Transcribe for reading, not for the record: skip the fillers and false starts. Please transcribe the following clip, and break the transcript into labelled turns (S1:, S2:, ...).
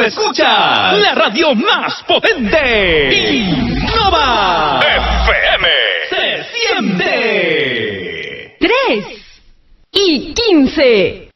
S1: escuchas la radio más potente. Innova FM. Se siente.
S2: 3 y 15.